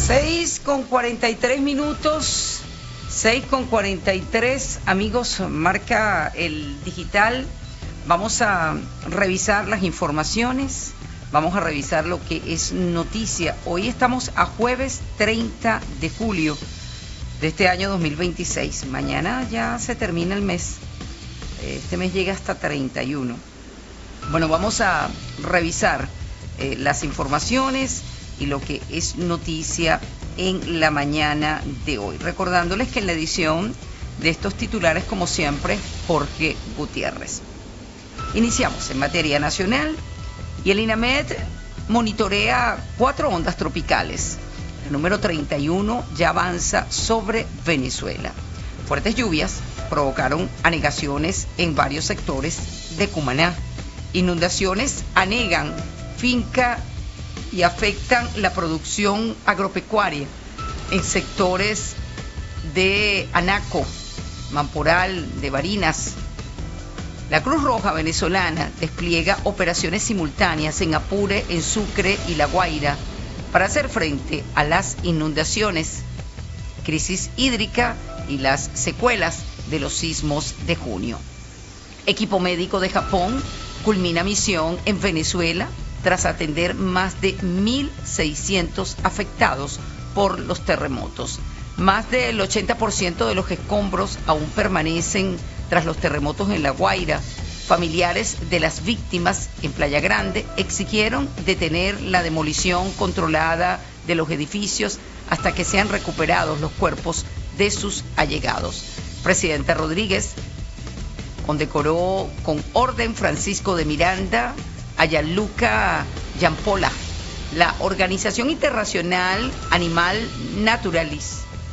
6:43, 6:43, amigos, marca el digital. Vamos a revisar las informaciones, vamos a revisar lo que es noticia. Hoy estamos a jueves 30 de julio de este año 2026. Mañana ya se termina el mes. Este mes llega hasta 31. Bueno, vamos a revisar las informaciones y lo que es noticia en la mañana de hoy. Recordándoles que en la edición de estos titulares, como siempre, Jorge Gutiérrez. Iniciamos en materia nacional y el INAMED monitorea 4 ondas tropicales. El número 31 ya avanza sobre Venezuela. Fuertes lluvias provocaron anegaciones en varios sectores de Cumaná. Inundaciones anegan finca y afectan la producción agropecuaria en sectores de Anaco, Mamporal, de Barinas. La Cruz Roja venezolana despliega operaciones simultáneas en Apure, en Sucre y La Guaira para hacer frente a las inundaciones, crisis hídrica y las secuelas de los sismos de junio. Equipo médico de Japón culmina misión en Venezuela tras atender más de 1.600 afectados por los terremotos. Más del 80% de los escombros aún permanecen tras los terremotos en La Guaira. Familiares de las víctimas en Playa Grande exigieron detener la demolición controlada de los edificios hasta que sean recuperados los cuerpos de sus allegados. Presidente Rodríguez condecoró con orden Francisco de Miranda a Gianluca Giampola. La Organización Internacional Animal Naturalis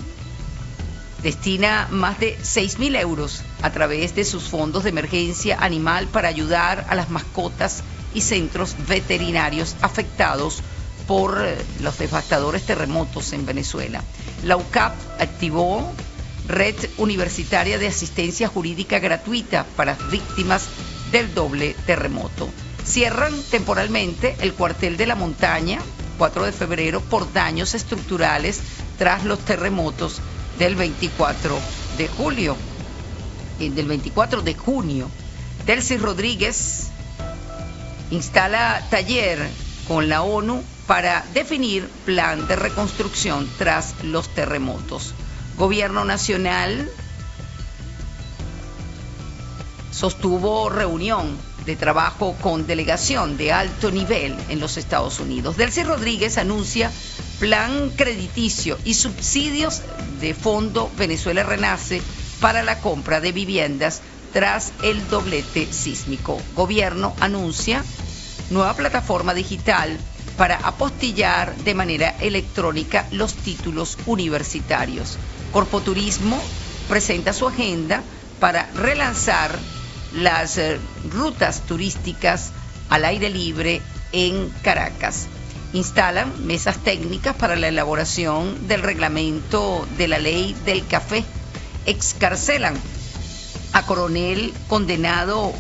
destina más de 6.000 euros a través de sus fondos de emergencia animal para ayudar a las mascotas y centros veterinarios afectados por los devastadores terremotos en Venezuela. La UCAP activó Red Universitaria de Asistencia Jurídica Gratuita para víctimas del doble terremoto. Cierran temporalmente el cuartel de La Montaña, 4 de febrero, por daños estructurales tras los terremotos del 24 de julio, del 24 de junio. Delcy Rodríguez instala taller con la ONU para definir plan de reconstrucción tras los terremotos. Gobierno Nacional sostuvo reunión de trabajo con delegación de alto nivel en los Estados Unidos. Delcy Rodríguez anuncia plan crediticio y subsidios de Fondo Venezuela Renace para la compra de viviendas tras el doblete sísmico. Gobierno anuncia nueva plataforma digital para apostillar de manera electrónica los títulos universitarios. Corpoturismo presenta su agenda para relanzar las rutas turísticas al aire libre en Caracas. Instalan mesas técnicas para la elaboración del reglamento de la ley del café. Excarcelan a coronel condenado